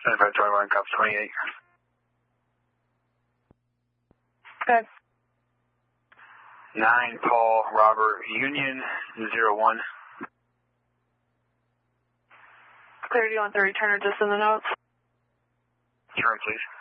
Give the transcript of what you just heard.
7521, Cops 28. Okay. 9 Paul Robert Union 01. Clear, do you want the returner just in the notes? Turn, please.